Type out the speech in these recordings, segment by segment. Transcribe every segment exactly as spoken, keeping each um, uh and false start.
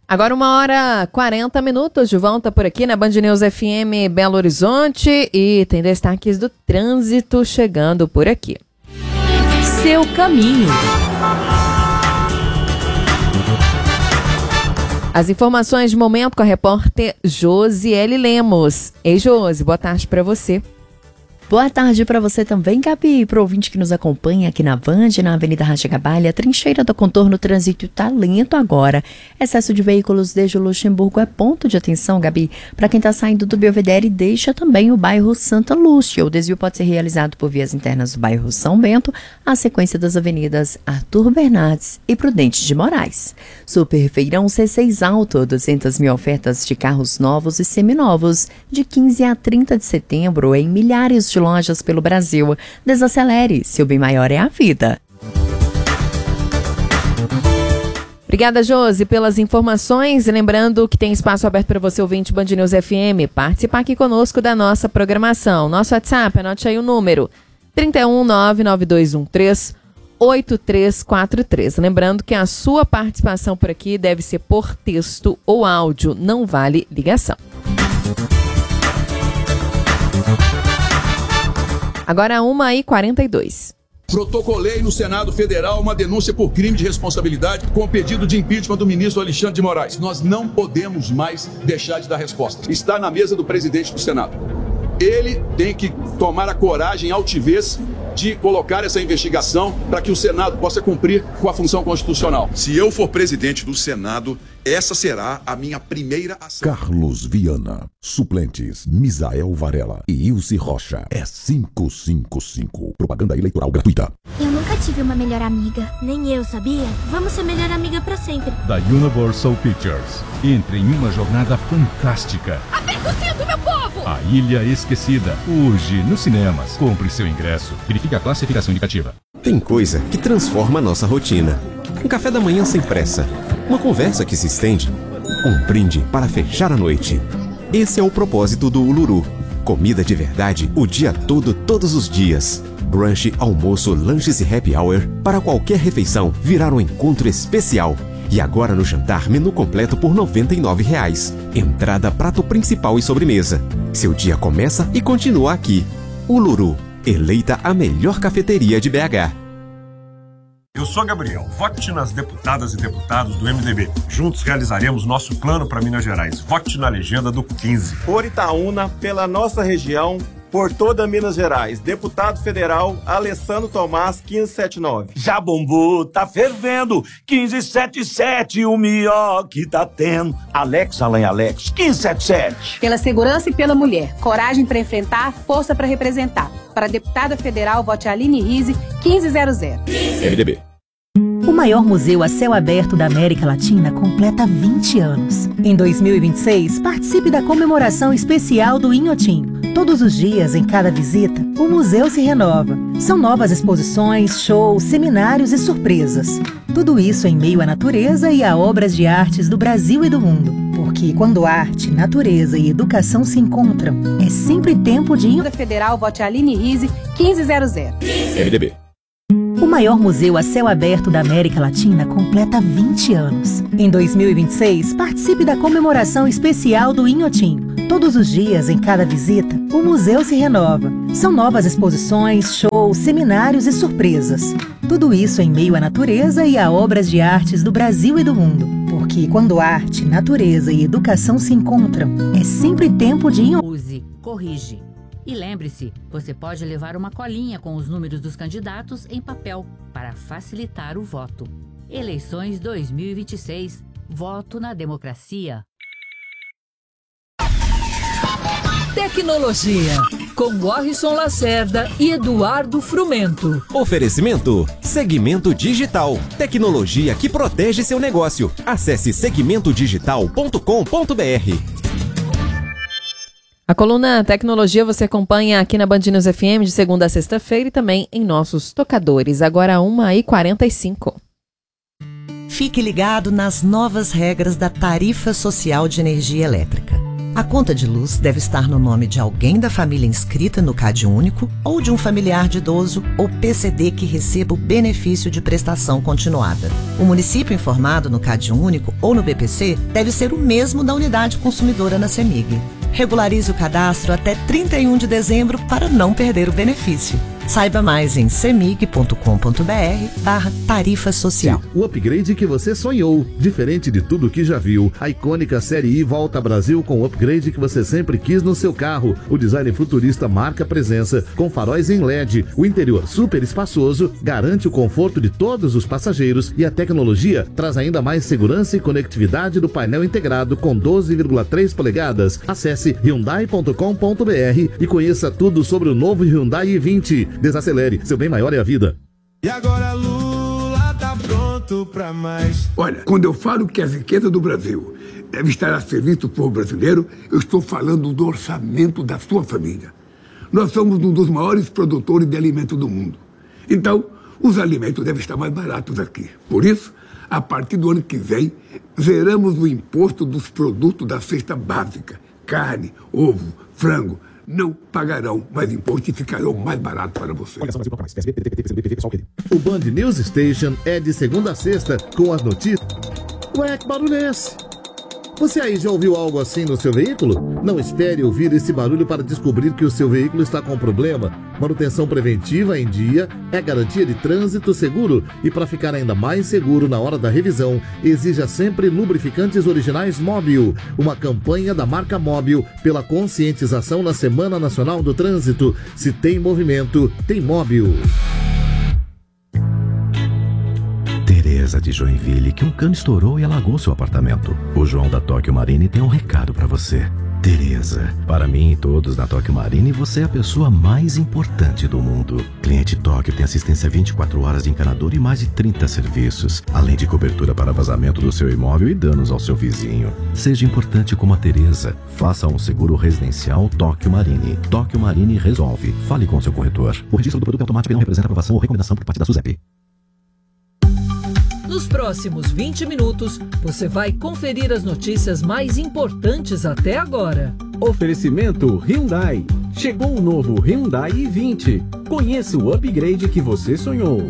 Agora uma hora e quarenta minutos de volta por aqui na Band News F M Belo Horizonte e tem destaques do trânsito chegando por aqui. Seu caminho. As informações de momento com a repórter Josiele Lemos. Ei, Josi, boa tarde para você. Boa tarde para você também, Gabi, para o ouvinte que nos acompanha aqui na Band, na Avenida Racha-Gabalha, trincheira do contorno, trânsito tá lento agora. Excesso de veículos desde o Luxemburgo é ponto de atenção, Gabi, para quem está saindo do Belvedere, deixa também o bairro Santa Lúcia. O desvio pode ser realizado por vias internas do bairro São Bento, a sequência das avenidas Arthur Bernardes e Prudente de Moraes. Super Feirão C seis Auto, duzentas mil ofertas de carros novos e seminovos, de quinze a trinta de setembro, em milhares de lojas pelo Brasil. Desacelere, seu bem maior é a vida. Obrigada, Josi, pelas informações. E lembrando que tem espaço aberto para você, ouvinte Band News F M, participar aqui conosco da nossa programação. Nosso WhatsApp, anote aí o número trinta e um, nove nove dois um três, oito três quatro três. Lembrando que a sua participação por aqui deve ser por texto ou áudio, não vale ligação. Agora uma e quarenta e dois. Protocolei no Senado Federal uma denúncia por crime de responsabilidade com o pedido de impeachment do ministro Alexandre de Moraes. Nós não podemos mais deixar de dar resposta. Está na mesa do presidente do Senado. Ele tem que tomar a coragem e a altivez de colocar essa investigação para que o Senado possa cumprir com a função constitucional. Se eu for presidente do Senado, essa será a minha primeira ação. Carlos Viana, suplentes Misael Varela e Ilse Rocha. É cinco cinco cinco. Propaganda eleitoral gratuita. Eu nunca tive uma melhor amiga. Nem eu, sabia? Vamos ser melhor amiga pra sempre. Da Universal Pictures. Entre em uma jornada fantástica. Aperta o cinto, meu povo! A Ilha Esquecida. Hoje, nos cinemas. Compre seu ingresso. Verifique a classificação indicativa. Tem coisa que transforma a nossa rotina. Um café da manhã sem pressa. Uma conversa que se estende. Um brinde para fechar a noite. Esse é o propósito do Uluru. Comida de verdade o dia todo, todos os dias. Brunch, almoço, lanches e happy hour para qualquer refeição virar um encontro especial. E agora no jantar, menu completo por noventa e nove reais. Entrada, prato principal e sobremesa. Seu dia começa e continua aqui. Uluru, eleita a melhor cafeteria de B H. Eu sou Gabriel, vote nas deputadas e deputados do M D B. Juntos realizaremos nosso plano para Minas Gerais. Vote na legenda do quinze. Por Itaúna, pela nossa região, por toda Minas Gerais. Deputado Federal Alessandro Tomás, quinze setenta e nove. Já bombou, tá fervendo. quinze setenta e sete, o melhor que tá tendo. Alex Alain Alex, quinze setenta e sete. Pela segurança e pela mulher. Coragem para enfrentar, força para representar. Para deputada federal, vote Aline Rize, quinze zero zero. M D B. O maior museu a céu aberto da América Latina completa vinte anos. Em dois mil e vinte e seis, participe da comemoração especial do Inhotim. Todos os dias, em cada visita, o museu se renova. São novas exposições, shows, seminários e surpresas. Tudo isso em meio à natureza e a obras de artes do Brasil e do mundo. Porque quando arte, natureza e educação se encontram, é sempre tempo de... Deputada federal, vote Aline Rize, quinze zero zero. M D B. O maior museu a céu aberto da América Latina completa vinte anos. Em dois mil e vinte e seis, participe da comemoração especial do Inhotim. Todos os dias, em cada visita, o museu se renova. São novas exposições, shows, seminários e surpresas. Tudo isso em meio à natureza e a obras de artes do Brasil e do mundo. Porque quando arte, natureza e educação se encontram, é sempre tempo de... Use, corrige. E lembre-se, você pode levar uma colinha com os números dos candidatos em papel para facilitar o voto. Eleições dois mil e vinte e seis. Voto na democracia. Tecnologia, com Warrison Lacerda e Eduardo Frumento. Oferecimento Segmento Digital. Tecnologia que protege seu negócio. Acesse segmento digital ponto com ponto b r. A coluna Tecnologia você acompanha aqui na Band News F M de segunda a sexta-feira e também em nossos tocadores. Agora uma e quarenta e cinco. Fique ligado nas novas regras da Tarifa Social de Energia Elétrica. A conta de luz deve estar no nome de alguém da família inscrita no CAD Único ou de um familiar de idoso ou P C D que receba o benefício de prestação continuada. O município informado no CAD Único ou no B P C deve ser o mesmo da unidade consumidora na CEMIG. Regularize o cadastro até trinta e um de dezembro para não perder o benefício. Saiba mais em cemig ponto com ponto br barra tarifa social. O upgrade que você sonhou. Diferente de tudo que já viu, a icônica Série I volta ao Brasil com o upgrade que você sempre quis no seu carro. O design futurista marca presença, com faróis em L E D. O interior super espaçoso garante o conforto de todos os passageiros e a tecnologia traz ainda mais segurança e conectividade do painel integrado com doze vírgula três polegadas. Acesse hyundai ponto com ponto br e conheça tudo sobre o novo Hyundai i vinte. Desacelere, seu bem maior é a vida. E agora Lula tá pronto pra mais. Olha, quando eu falo que as riquezas do Brasil devem estar a serviço do povo brasileiro, eu estou falando do orçamento da sua família. Nós somos um dos maiores produtores de alimentos do mundo. Então, os alimentos devem estar mais baratos aqui. Por isso, a partir do ano que vem, zeramos o imposto dos produtos da cesta básica. Carne, ovo, frango. Não pagarão mais imposto e ficarão mais barato para você. O Band News Station é de segunda a sexta com as notícias. Ué, que barulho é esse? Você aí já ouviu algo assim no seu veículo? Não espere ouvir esse barulho para descobrir que o seu veículo está com problema. Manutenção preventiva em dia é garantia de trânsito seguro. E para ficar ainda mais seguro na hora da revisão, exija sempre lubrificantes originais Móbil. Uma campanha da marca Móbil pela conscientização na Semana Nacional do Trânsito. Se tem movimento, tem Móbil. Tereza de Joinville, que um cano estourou e alagou seu apartamento. O João da Tóquio Marine tem um recado pra você. Tereza, para mim e todos na Tóquio Marine, você é a pessoa mais importante do mundo. Cliente Tóquio tem assistência vinte e quatro horas de encanador e mais de trinta serviços, além de cobertura para vazamento do seu imóvel e danos ao seu vizinho. Seja importante como a Tereza. Faça um seguro residencial Tóquio Marine. Tóquio Marine resolve. Fale com seu corretor. O registro do produto automático não representa aprovação ou recomendação por parte da SUSEP. Nos próximos vinte minutos, você vai conferir as notícias mais importantes até agora. Oferecimento Hyundai. Chegou o novo Hyundai i vinte. Conheça o upgrade que você sonhou.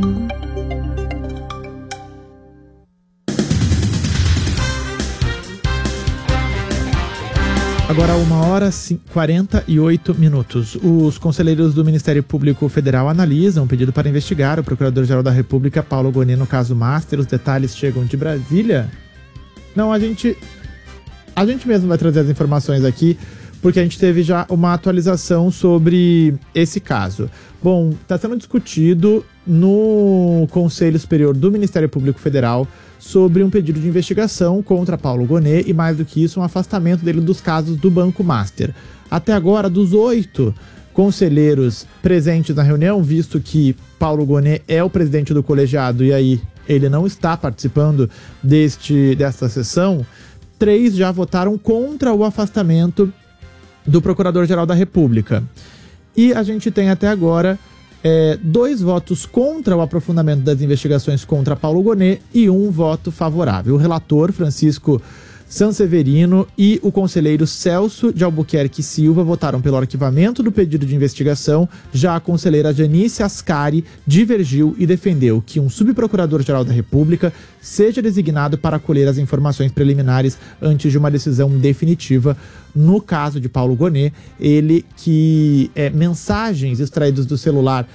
Agora, uma hora e quarenta e oito minutos. Os conselheiros do Ministério Público Federal analisam o pedido para investigar o Procurador-Geral da República, Paulo Gonet, no caso Master. Os detalhes chegam de Brasília. Não, a gente... A gente mesmo vai trazer as informações aqui, porque a gente teve já uma atualização sobre esse caso. Bom, está sendo discutido no Conselho Superior do Ministério Público Federal sobre um pedido de investigação contra Paulo Gonet e, mais do que isso, um afastamento dele dos casos do Banco Master. Até agora, dos oito conselheiros presentes na reunião, visto que Paulo Gonet é o presidente do colegiado e aí ele não está participando deste, desta sessão, três já votaram contra o afastamento do Procurador-Geral da República. E a gente tem até agora É, dois votos contra o aprofundamento das investigações contra Paulo Gonet e um voto favorável. O relator, Francisco Sanseverino, e o conselheiro Celso de Albuquerque Silva votaram pelo arquivamento do pedido de investigação. Já a conselheira Janice Ascari divergiu e defendeu que um subprocurador-geral da República seja designado para colher as informações preliminares antes de uma decisão definitiva. No caso de Paulo Gonet, ele que é, mensagens extraídas do celular